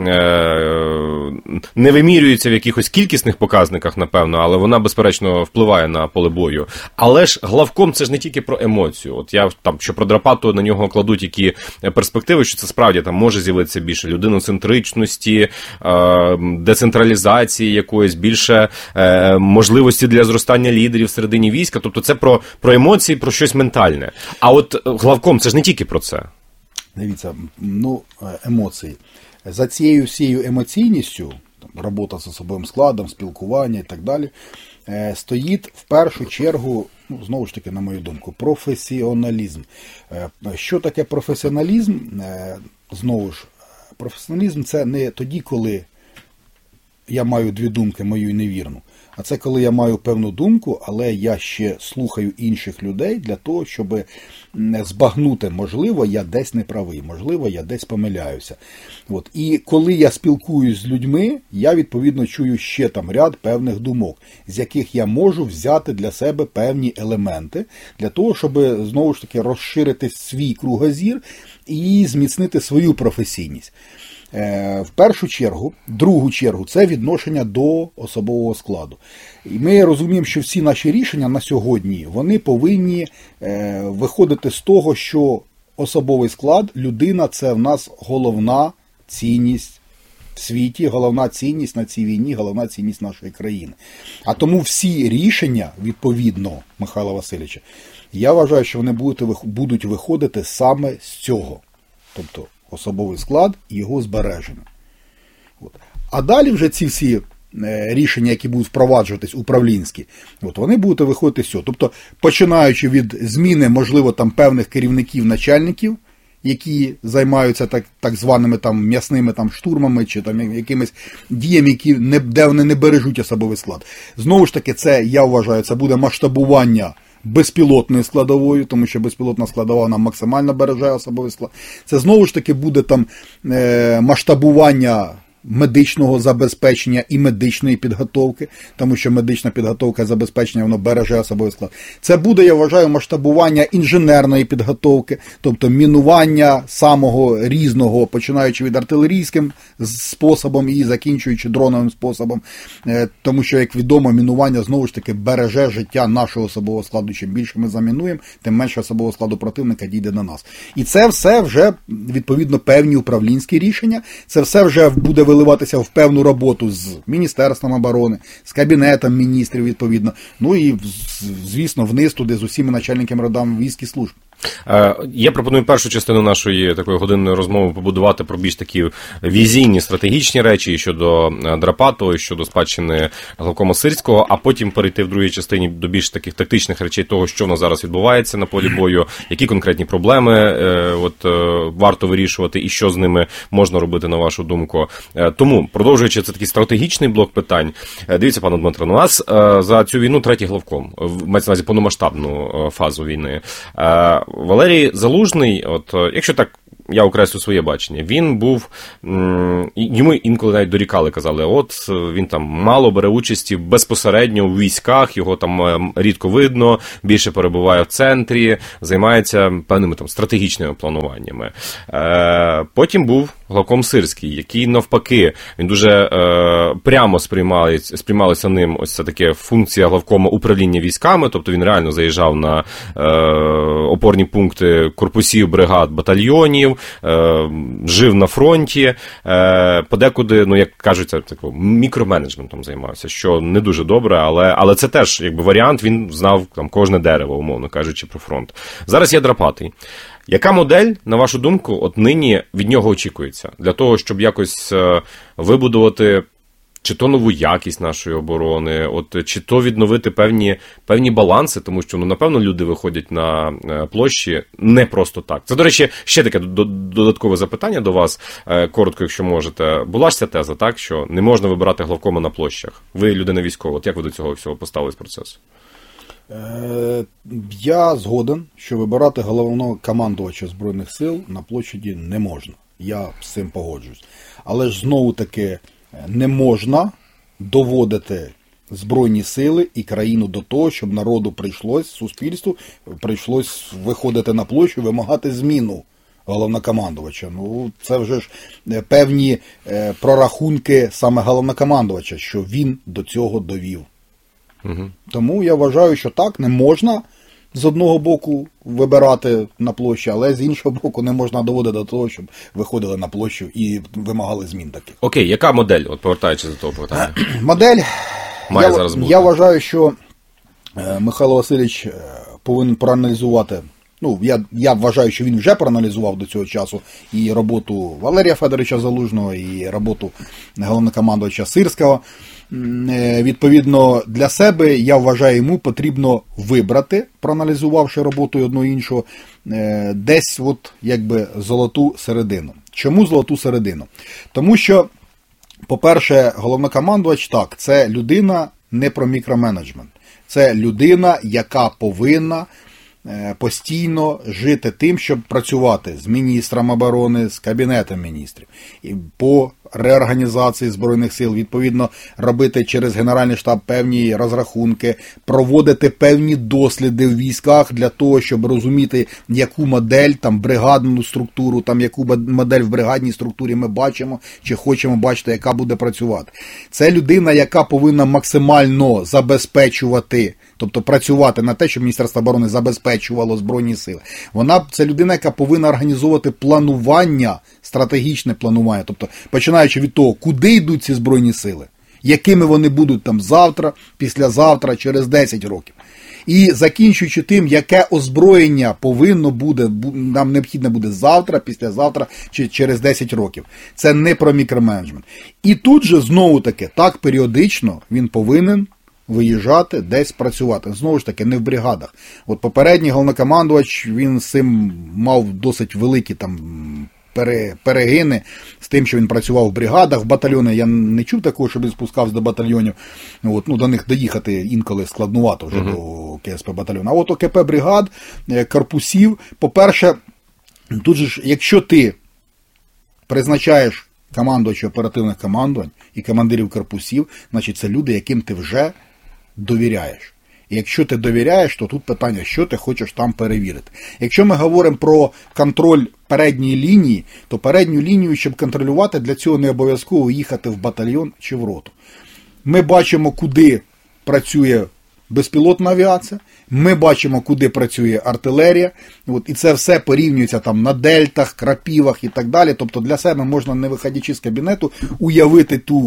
не вимірюється в якихось кількісних показниках, напевно, але вона, безперечно, впливає на поле бою. Але ж главком це ж не тільки про емоцію. От я там, що про Драпату на нього кладуть які перспективи, що це справді там може з'явитися більше людиноцентричності, децентралізації якоїсь, більше можливості для зростання лідерів всередині війська. Тобто це про емоції, про щось ментальне. А от главком це ж не тільки про це. Дивіться, емоції. За цією всією емоційністю, робота з особовим складом, спілкування і так далі, стоїть в першу чергу, знову ж таки, на мою думку, професіоналізм. Що таке професіоналізм? Знову ж, професіоналізм – це не тоді, коли я маю дві думки, мою і невірну, а це коли я маю певну думку, але я ще слухаю інших людей для того, щоб збагнути, можливо, я десь не правий, можливо, я десь помиляюся. От. І коли я спілкуюсь з людьми, я, відповідно, чую ще там ряд певних думок, з яких я можу взяти для себе певні елементи, для того, щоб, знову ж таки, розширити свій кругозір і зміцнити свою професійність. В першу чергу, другу чергу, це відношення до особового складу. І ми розуміємо, що всі наші рішення на сьогодні, вони повинні виходити з того, що особовий склад, людина – це в нас головна цінність в світі, головна цінність на цій війні, головна цінність нашої країни. А тому всі рішення, відповідно, Михайла Васильовича, я вважаю, що вони будуть виходити саме з цього. Тобто, особовий склад і його збереження. От. А далі вже ці всі рішення, які будуть впроваджуватись управлінські, вони будуть виходити з цього. Тобто, починаючи від зміни, можливо, там певних керівників, начальників, які займаються так званими там м'ясними там штурмами чи там якимись діями, де вони не бережуть особовий склад. Знову ж таки, це, я вважаю, це буде масштабування безпілотною складовою, тому що безпілотна складова нам максимально береже особовий склад. Це знову ж таки буде там масштабування медичного забезпечення і медичної підготовки, тому що медична підготовка і забезпечення, воно береже особовий склад. Це буде, я вважаю, масштабування інженерної підготовки, тобто мінування самого різного, починаючи від артилерійським способом і закінчуючи дроновим способом, тому що, як відомо, мінування, знову ж таки, береже життя нашого особового складу. Чим більше ми замінуємо, тим менше особового складу противника дійде до нас. І це все вже, відповідно, певні управлінські рішення, це все вже буде виливатися в певну роботу з Міністерством оборони, з Кабінетом міністрів, відповідно, ну і, звісно, вниз туди з усіма начальниками родами військ і служб. Я пропоную першу частину нашої такої годинної розмови побудувати про більш такі візійні, стратегічні речі щодо Драпату, щодо спадщини главкома Сирського, а потім перейти в другій частині до більш таких тактичних речей того, що в нас зараз відбувається на полі бою, які конкретні проблеми варто вирішувати і що з ними можна робити, на вашу думку. Тому, продовжуючи це такий стратегічний блок питань, дивіться, пане Дмитро, у нас за цю війну третій главком, мається на увазі повномасштабну фазу війни. Валерій Залужний, якщо так я окреслю своє бачення, він був, йому інколи навіть дорікали, казали, він там мало бере участі безпосередньо у військах, його там рідко видно, більше перебуває в центрі, займається певними там стратегічними плануваннями. Потім був главком Сирський, який навпаки, він дуже прямо сприймалася ним ось це таке функція главкома управління військами, тобто він реально заїжджав на опорні пункти корпусів, бригад, батальйонів, жив на фронті, подекуди, як кажуть, мікроменеджментом займався, що не дуже добре, але це теж якби варіант, він знав там кожне дерево, умовно кажучи, про фронт. Зараз є Драпатий. Яка модель, на вашу думку, нині від нього очікується? Для того, щоб якось вибудувати чи то нову якість нашої оборони, чи то відновити певні баланси, тому що, напевно, люди виходять на площі не просто так. Це, до речі, ще таке додаткове запитання до вас, коротко, якщо можете. Була ж ця теза, так, що не можна вибирати главкома на площах. Ви людина військова, як ви до цього всього поставились процесу? Я згоден, що вибирати головного командувача Збройних сил на площаді не можна. Я з цим погоджуюсь. Але ж знову-таки не можна доводити Збройні сили і країну до того, щоб народу суспільству прийшлось виходити на площу, вимагати зміну головнокомандувача. Це вже ж певні прорахунки саме головнокомандувача, що він до цього довів. Угу. Тому я вважаю, що так, не можна з одного боку вибирати на площі, але з іншого боку не можна доводити до того, щоб виходили на площу і вимагали змін таких. Окей, яка модель, повертаючись до того питання? Модель, має зараз бути. Я вважаю, що Михайло Васильович повинен проаналізувати, я вважаю, що він вже проаналізував до цього часу і роботу Валерія Федоровича Залужного, і роботу головнокомандувача Сирського. Відповідно, для себе, я вважаю, йому потрібно вибрати, проаналізувавши роботу одного і іншого, десь золоту середину. Чому золоту середину? Тому що, по-перше, головнокомандувач, так, це людина не про мікроменеджмент. Це людина, яка повинна постійно жити тим, щоб працювати з міністром оборони, з Кабінетом міністрів. І по реорганізації Збройних сил, відповідно, робити через Генеральний штаб певні розрахунки, проводити певні досліди в військах для того, щоб розуміти, яку модель, бригадну структуру, яку модель в бригадній структурі ми бачимо, чи хочемо бачити, яка буде працювати. Це людина, яка повинна максимально забезпечувати, тобто працювати на те, щоб Міністерство оборони забезпечувало Збройні сили. Це людина, яка повинна організовувати планування, стратегічне планування, тобто починаючи від того, куди йдуть ці Збройні сили, якими вони будуть завтра, післязавтра, через 10 років. І закінчуючи тим, яке озброєння повинно буде, нам необхідно буде завтра, післязавтра чи через 10 років. Це не про мікроменеджмент. І тут же, знову-таки, так періодично він повинен виїжджати, десь працювати. Знову ж таки, не в бригадах. Попередній головнокомандувач, він з цим мав досить великі перегини з тим, що він працював в бригадах, в батальйони. Я не чув такого, щоб він спускався до батальйонів. До них доїхати інколи складнувато вже до КСП батальйону. А ОКП бригад, корпусів, по-перше, тут же ж, якщо ти призначаєш командувачів оперативних командувань і командирів корпусів, значить це люди, яким ти вже довіряєш. І якщо ти довіряєш, то тут питання, що ти хочеш там перевірити. Якщо ми говоримо про контроль передньої лінії, то передню лінію, щоб контролювати, для цього не обов'язково їхати в батальйон чи в роту. Ми бачимо, куди працює безпілотна авіація, ми бачимо, куди працює артилерія, і це все порівнюється на дельтах, крапівах і так далі. Тобто для себе можна, не виходячи з кабінету, уявити ту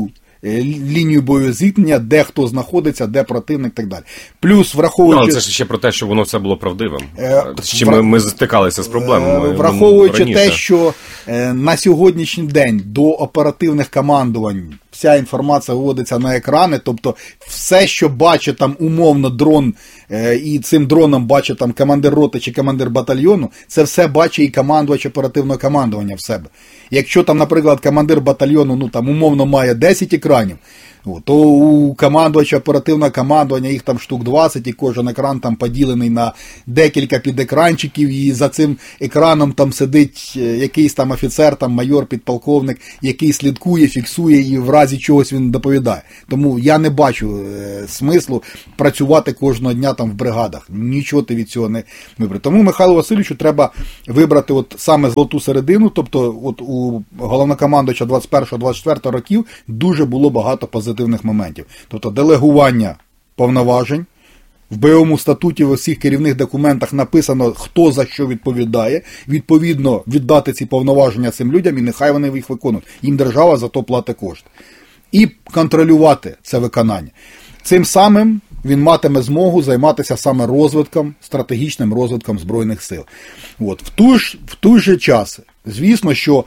лінію бойового зіткнення, де хто знаходиться, де противник і так далі. Плюс, враховуючи... Але це ж ще про те, щоб воно все було правдивим. З чим ми стикалися з проблемами. Враховуючи раніше. Те, що на сьогоднішній день до оперативних командувань вся інформація виводиться на екрани, тобто все, що бачить там умовно дрон, і цим дроном бачить там командир роти чи командир батальйону, це все бачить і командувач оперативного командування в себе. Якщо там, наприклад, командир батальйону, ну там умовно має 10 екранів, то у командувача оперативного командування їх там штук 20, і кожен екран там поділений на декілька підекранчиків, і за цим екраном там сидить якийсь там офіцер, там майор, підполковник, який слідкує, фіксує і в разі чогось він доповідає. Тому я не бачу смислу працювати кожного дня там в бригадах. Нічого ти від цього не вибрати. Тому Михайлу Васильовичу треба вибрати от саме золоту середину, тобто от у головнокомандувача 21-24 років дуже було багато позитивних моментів. Тобто делегування повноважень, в бойовому статуті в усіх керівних документах написано, хто за що відповідає, відповідно віддати ці повноваження цим людям і нехай вони їх виконують. Їм держава за то платить кошти. І контролювати це виконання. Цим самим він матиме змогу займатися саме розвитком, стратегічним розвитком Збройних сил. От. В той же час, звісно, що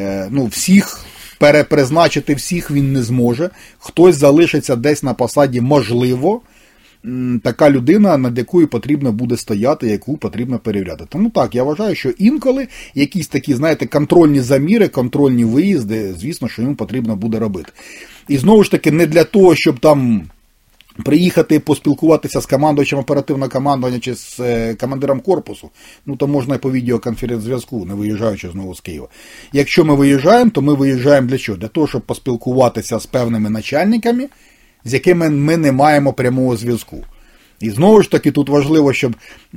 всіх перепризначити всіх він не зможе. Хтось залишиться десь на посаді, можливо, така людина, над якою потрібно буде стояти, яку потрібно перевіряти. Тому так, я вважаю, що інколи якісь такі, знаєте, контрольні заміри, контрольні виїзди, звісно, що йому потрібно буде робити. І знову ж таки, не для того, щоб там приїхати поспілкуватися з командувачем оперативного командування чи з командиром корпусу, то можна і по відеоконференц-зв'язку, не виїжджаючи знову з Києва. Якщо ми виїжджаємо, то ми виїжджаємо для чого? Для того, щоб поспілкуватися з певними начальниками, з якими ми не маємо прямого зв'язку. І знову ж таки, тут важливо, щоб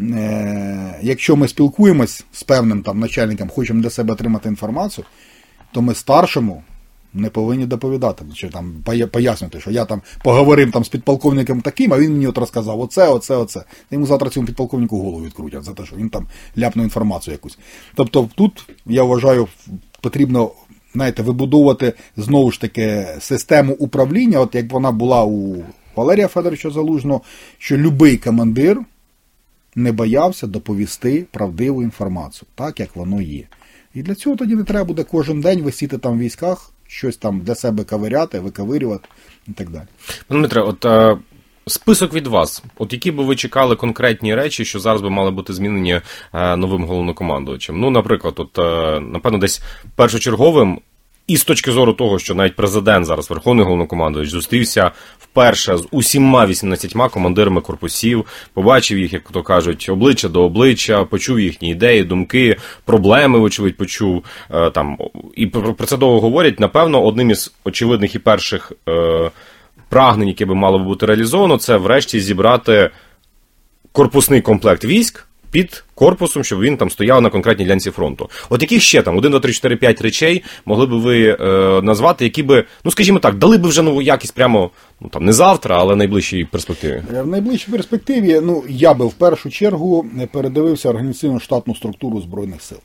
якщо ми спілкуємось з певним там начальником, хочемо для себе отримати інформацію, то ми старшому не повинні доповідати, чи там пояснити, що я там поговорив там з підполковником таким, а він мені от розказав оце. Йому завтра цьому підполковнику голову відкрутять за те, що він там ляпнув інформацію якусь. Тобто тут, я вважаю, потрібно, знаєте, вибудовувати знову ж таки систему управління, от як вона була у Валерія Федоровича Залужного, що любий командир не боявся доповісти правдиву інформацію, так як воно є. І для цього тоді не треба буде кожен день висіти там в військах, щось там для себе ковиряти, виковирювати і так далі. Пане Дмитре, от список від вас. От які би ви чекали конкретні речі, що зараз би мали бути змінені новим головнокомандувачем? Наприклад, напевно, десь першочерговим, і з точки зору того, що навіть президент зараз, Верховний головнокомандувач, зустрівся вперше з усіма 18 командирами корпусів, побачив їх, як то кажуть, обличчя до обличчя, почув їхні ідеї, думки, проблеми, вочевидь, почув. І про це довго говорять. Напевно, одним із очевидних і перших прагнень, яке би мало бути реалізовано, це врешті зібрати корпусний комплект військ під корпусом, щоб він там стояв на конкретній ділянці фронту. От яких ще там 1, 2, 3, 4, 5 речей могли би ви назвати, які би, скажімо так, дали би вже нову якість прямо, не завтра, але в найближчій перспективі? В найближчій перспективі, я би в першу чергу передивився організаційну штатну структуру Збройних сил.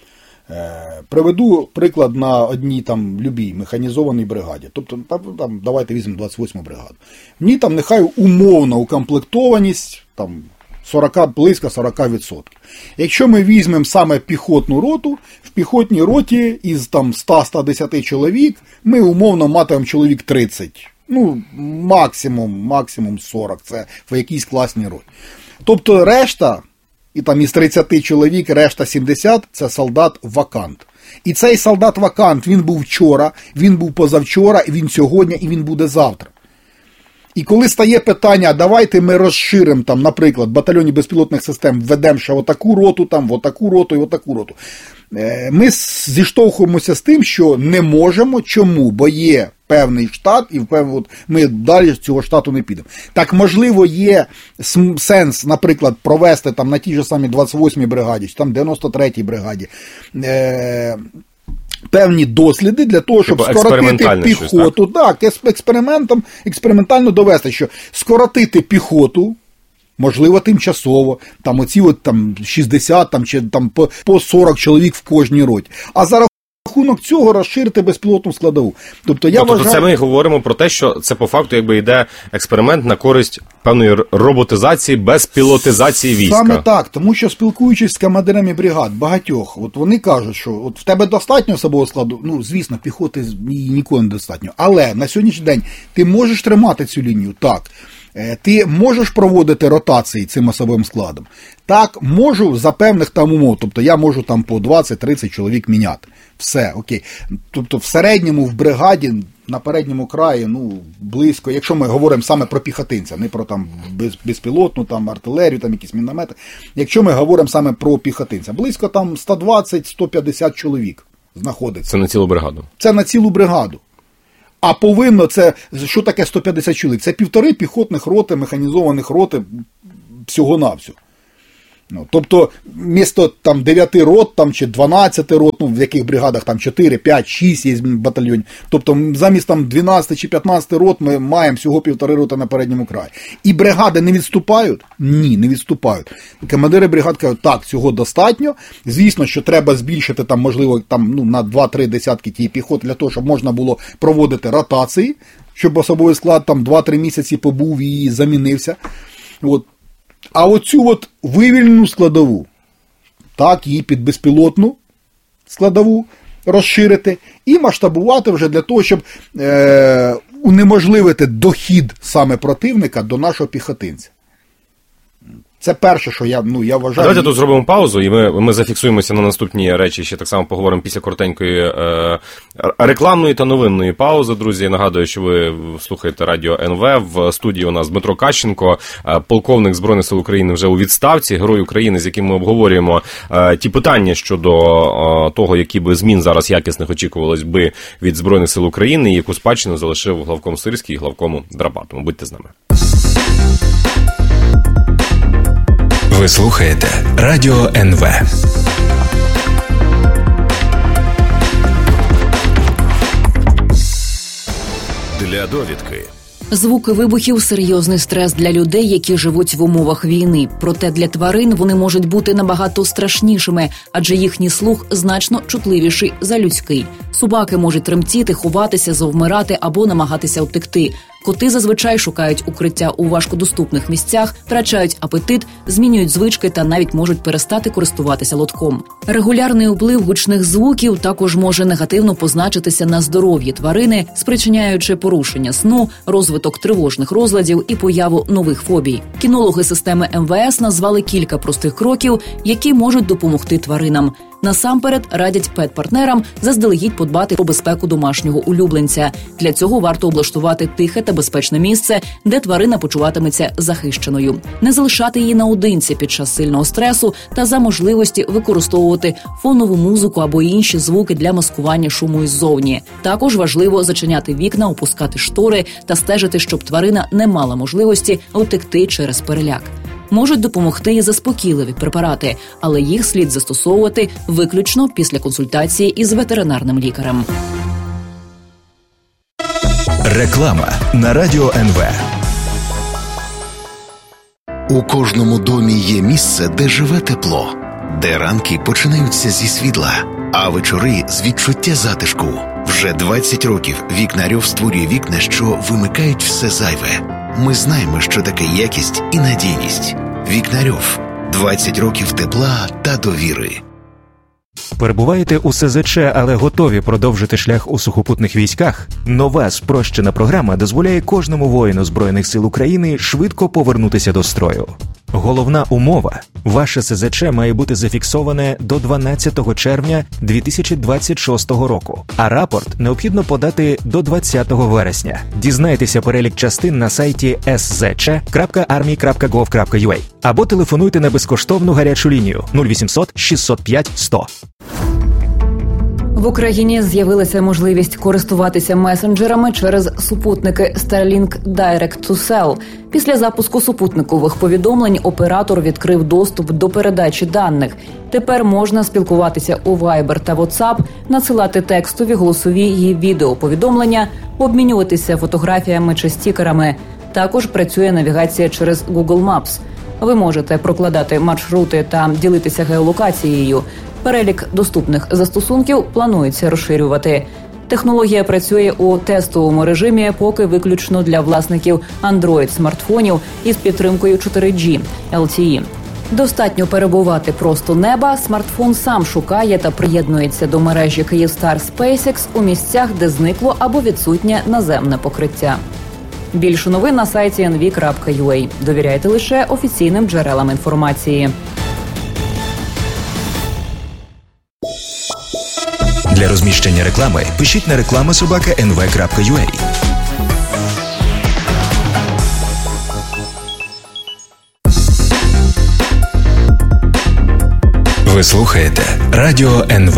Приведу приклад на одній там любій механізованій бригаді. Тобто, давайте візьмемо 28-му бригаду. В ній там нехай умовна укомплектованість, близько 40%. Якщо ми візьмемо саме піхотну роту, в піхотній роті із 100-110 чоловік ми умовно матимемо чоловік 30. Максимум 40. Це в якійсь класній роті. Тобто решта, і із 30 чоловік, решта 70 – це солдат-вакант. І цей солдат-вакант, він був вчора, він був позавчора, він сьогодні, і він буде завтра. І коли стає питання, давайте ми розширимо, наприклад, батальйоні безпілотних систем, введемо ще отаку роту, в отаку роту і отаку роту. Ми зіштовхуємося з тим, що не можемо. Чому? Бо є певний штат, і ми далі з цього штату не підемо. Так, можливо, є сенс, наприклад, провести на тій же самій 28-й бригаді, чи 93-й бригаді, певні досліди для того, щоб скоротити піхоту. Експериментально довести, що скоротити піхоту, можливо, тимчасово, оці 60 чи по 40 чоловік в кожній роті. А за рахунок цього розширити безпілотну складову. Тобто це ми говоримо про те, що це по факту якби йде експеримент на користь певної роботизації, безпілотизації війська. Саме так, тому що спілкуючись з командирами бригад, багатьох, от вони кажуть, що от в тебе достатньо особового складу, ну, звісно, піхоти ніколи не достатньо, але на сьогоднішній день ти можеш тримати цю лінію, так. Ти можеш проводити ротації цим особовим складом? Так, можу за певних там умов. Тобто я можу там по 20-30 чоловік міняти. Все, окей. Тобто в середньому в бригаді на передньому краї, ну, близько, якщо ми говоримо саме про піхотинця, не про там безпілотну, там артилерію, там якісь міномети. Якщо ми говоримо саме про піхотинця, близько там 120-150 чоловік знаходиться. Це на цілу бригаду? Це на цілу бригаду. А повинно це, що таке 150 чоловік? Це 1,5 піхотних роти, механізованих роти всього-навсього. Ну, тобто, вмісто там 9 рот там, чи 12 рот, ну, в яких бригадах там 4, 5, 6 є батальйонів. Тобто, замість там 12 чи 15 рот ми маємо всього 1,5 роти на передньому краї. І бригади не відступають? Ні, не відступають. Командири бригад кажуть, так, цього достатньо. Звісно, що треба збільшити там, можливо, там, ну, на 2-3 десятки тієї піхоти для того, щоб можна було проводити ротації, щоб особовий склад там 2-3 місяці побув і замінився. От. А оцю от вивільнену складову, так, її під безпілотну складову розширити і масштабувати вже для того, щоб унеможливити дохід саме противника до нашого піхотинця. Це перше, що я вважаю. Давайте тут зробимо паузу, і ми зафіксуємося на наступні речі, ще так само поговоримо після коротенької рекламної та новинної паузи, друзі. Нагадую, що ви слухаєте Радіо НВ. В студії у нас Дмитро Кащенко, полковник Збройних сил України вже у відставці, герой України, з яким ми обговорюємо ті питання щодо того, які би змін зараз якісних очікувалось би від Збройних сил України, і яку спадщину залишив главком Сирський і главкому Драбатому. Будьте з нами. Ви слухаєте Радіо НВ. Для довідки. Звуки вибухів – серйозний стрес для людей, які живуть в умовах війни. Проте для тварин вони можуть бути набагато страшнішими, адже їхній слух значно чутливіший за людський. Собаки можуть тремтіти, ховатися, завмирати або намагатися втекти. Коти зазвичай шукають укриття у важкодоступних місцях, втрачають апетит, змінюють звички та навіть можуть перестати користуватися лотком. Регулярний вплив гучних звуків також може негативно позначитися на здоров'ї тварини, спричиняючи порушення сну, розвиток тривожних розладів і появу нових фобій. Кінологи системи МВС назвали кілька простих кроків, які можуть допомогти тваринам. Насамперед радять пет-партнерам заздалегідь подбати про безпеку домашнього улюбленця. Для цього варто облаштувати тихе та безпечне місце, де тварина почуватиметься захищеною. Не залишати її наодинці під час сильного стресу та за можливості використовувати фонову музику або інші звуки для маскування шуму іззовні. Також важливо зачиняти вікна, опускати штори та стежити, щоб тварина не мала можливості утекти через переляк. Можуть допомогти і заспокійливі препарати, але їх слід застосовувати виключно після консультації із ветеринарним лікарем. Реклама на Радіо НВ. У кожному домі є місце, де живе тепло, де ранки починаються зі світла, а вечори з відчуття затишку. Вже 20 років Вікнарьов створює вікна, що вимикають все зайве. Ми знаємо, що таке якість і надійність. Вікнарьов. 20 років тепла та довіри. Перебуваєте у СЗЧ, але готові продовжити шлях у сухопутних військах? Нова спрощена програма дозволяє кожному воїну Збройних сил України швидко повернутися до строю. Головна умова – ваше СЗЧ має бути зафіксоване до 12 червня 2026 року, а рапорт необхідно подати до 20 вересня. Дізнайтеся перелік частин на сайті szc.army.gov.ua або телефонуйте на безкоштовну гарячу лінію 0800 605 100. В Україні з'явилася можливість користуватися месенджерами через супутники Starlink Direct to Cell. Після запуску супутникових повідомлень оператор відкрив доступ до передачі даних. Тепер можна спілкуватися у Viber та WhatsApp, надсилати текстові, голосові і відеоповідомлення, обмінюватися фотографіями чи стікерами. Також працює навігація через Google Maps. Ви можете прокладати маршрути та ділитися геолокацією. Перелік доступних застосунків планується розширювати. Технологія працює у тестовому режимі поки виключно для власників Android-смартфонів із підтримкою 4G LTE. Достатньо перебувати просто неба, смартфон сам шукає та приєднується до мережі Kyivstar SpaceX у місцях, де зникло або відсутнє наземне покриття. Більше новин на сайті nv.ua. Довіряйте лише офіційним джерелам інформації. Для розміщення реклами пишіть на reklama@nv.ua. Ви слухаєте Радіо НВ.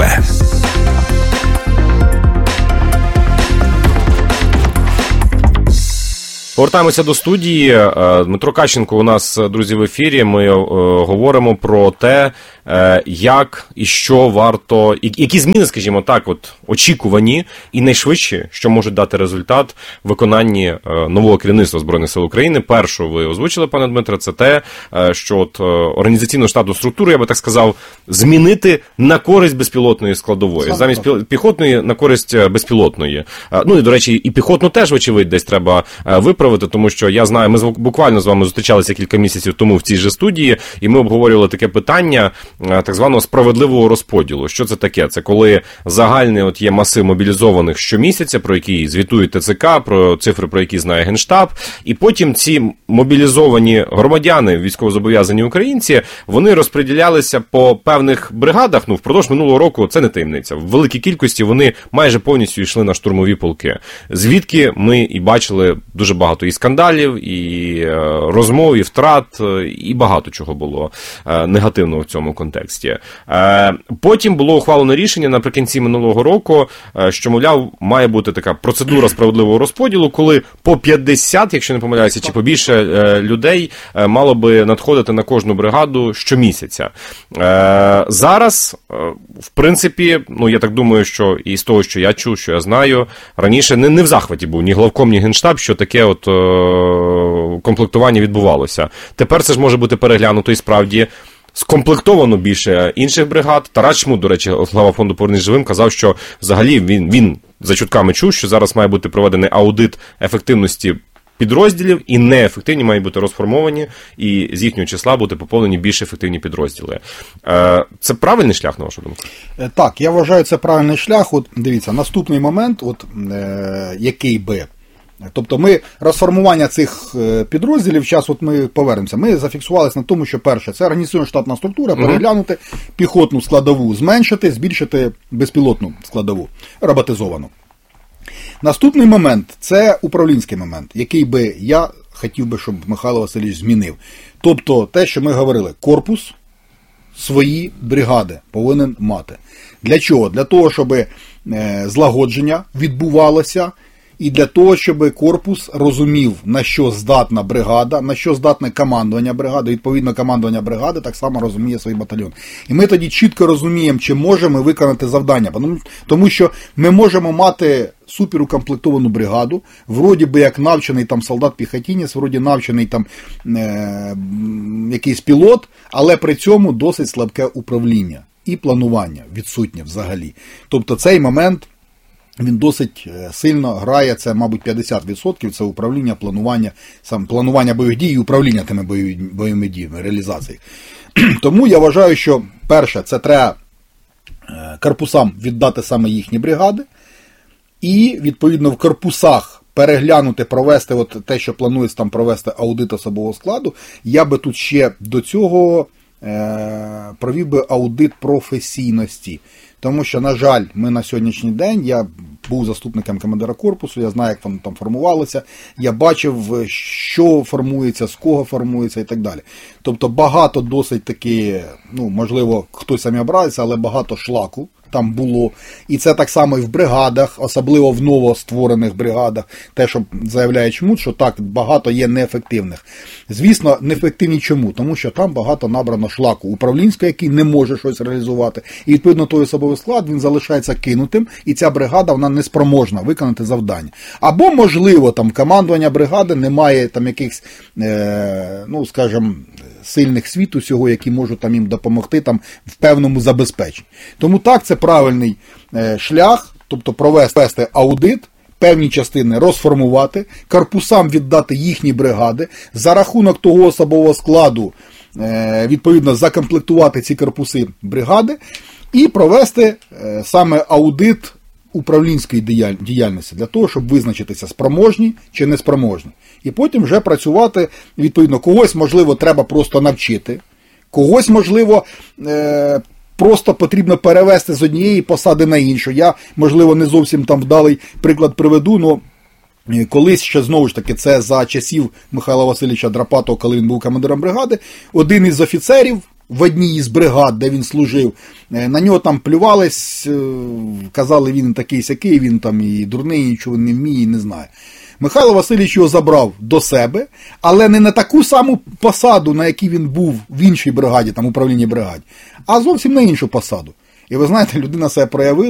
Повертаємося до студії. Дмитро Кащенко у нас, друзі, в ефірі. Ми говоримо про те, як і що варто, які зміни, скажімо так, от очікувані і найшвидші, що можуть дати результат в виконанні нового керівництва Збройних сил України. Першу ви озвучили, пане Дмитре, це те, що от організаційну штатну структуру, я би так сказав, змінити на користь безпілотної складової. Замість піхотної на користь безпілотної. Ну і, до речі, і піхотну теж, вочевидь, десь треба виправити, тому що я знаю, ми буквально з вами зустрічалися кілька місяців тому в цій же студії, і ми обговорювали таке питання так званого справедливого розподілу. Що це таке? Це коли загальний от є масив мобілізованих щомісяця, про які звітують ТЦК, про цифри, про які знає Генштаб, і потім ці мобілізовані громадяни, військовозобов'язані українці, вони розподілялися по певних бригадах, ну, впродовж минулого року, це не таємниця. В великій кількості вони майже повністю йшли на штурмові полки. Звідки ми і бачили дуже багато і скандалів, і розмов, і втрат, і багато чого було негативного в цьому контексті. Потім було ухвалено рішення наприкінці минулого року, що, мовляв, має бути така процедура справедливого розподілу, коли по 50, якщо не помиляюся, чи побільше людей мало би надходити на кожну бригаду щомісяця. Зараз, в принципі, ну, я так думаю, що і з того, що я чув, що я знаю, раніше не в захваті був ні главком, ні Генштаб, що таке от комплектування відбувалося. Тепер це ж може бути переглянуто і справді скомплектовано більше інших бригад. Тарас Чмут, до речі, глава фонду «Повернись живим», казав, що взагалі він за чутками чув, що зараз має бути проведений аудит ефективності підрозділів, і неефективні мають бути розформовані, і з їхнього числа бути поповнені більш ефективні підрозділи. Це правильний шлях, на вашу думку? Так, я вважаю, це правильний шлях. От дивіться, наступний момент, от який би. Тобто ми розформування цих підрозділів, зараз от ми повернемося, ми зафіксувалися на тому, що перше, це організаційна штатна структура, переглянути піхотну складову, зменшити, збільшити безпілотну складову, роботизовану. Наступний момент, це управлінський момент, який би я хотів би, щоб Михайло Васильович змінив. Тобто те, що ми говорили, корпус свої бригади повинен мати. Для чого? Для того, щоб злагодження відбувалося, і для того, щоб корпус розумів, на що здатна бригада, на що здатне командування бригади, відповідно командування бригади так само розуміє свій батальйон. І ми тоді чітко розуміємо, чи можемо виконати завдання. Тому що ми можемо мати суперукомплектовану бригаду, вроді би як навчений там солдат-піхотінець, вроді навчений там якийсь пілот, але при цьому досить слабке управління і планування відсутнє взагалі. Тобто цей момент він досить сильно грає, це, мабуть, 50%, це управління, планування бойових дій і управління тими бойовими діями, реалізації. Тому я вважаю, що перше, це треба корпусам віддати саме їхні бригади, і, відповідно, в корпусах переглянути, провести от те, що планується там провести аудит особового складу. Я би тут ще до цього провів би аудит професійності. Тому що, на жаль, ми на сьогоднішній день, я був заступником командира корпусу, я знаю, як воно там формувалося, я бачив, що формується, з кого формується і так далі. Тобто багато досить таки, ну, можливо, хтось самі образиться, але багато шлаку там було. І це так само і в бригадах, особливо в новостворених бригадах. Те, що заявляє Чмут, що так, багато є неефективних. Звісно, неефективні чому? Тому що там багато набрано шлаку управлінського, який не може щось реалізувати. І, відповідно, той особовий склад, він залишається кинутим, і ця бригада, вона не спроможна виконати завдання. Або, можливо, там командування бригади не має там якихось, ну, скажімо, сильних світу всього, які можуть там їм допомогти там в певному забезпеченні. Тому так, це правильний шлях, тобто провести аудит, певні частини розформувати, корпусам віддати їхні бригади, за рахунок того особового складу, відповідно, закомплектувати ці корпуси бригади і провести саме аудит управлінської діяльності для того, щоб визначитися, спроможні чи неспроможні. І потім вже працювати, відповідно, когось, можливо, треба просто навчити, когось, можливо, просто потрібно перевести з однієї посади на іншу. Я, можливо, не зовсім там вдалий приклад приведу, але колись ще, знову ж таки, це за часів Михайла Васильовича Драпатого, коли він був командиром бригади, один із офіцерів в одній із бригад, де він служив, на нього там плювались, казали, він такий-сякий, він там і дурний, нічого не вміє, і не знає. Михайло Васильович його забрав до себе, але не на таку саму посаду, на якій він був в іншій бригаді, там управлінні бригаді, а зовсім на іншу посаду. І ви знаєте, людина себе проявила.